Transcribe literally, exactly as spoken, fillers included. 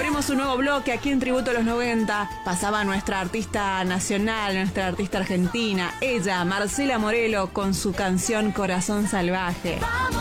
abrimos un nuevo bloque aquí en Tributo a los noventa. Pasaba nuestra artista nacional, nuestra artista argentina, ella, Marcela Morelo, con su canción Corazón Salvaje.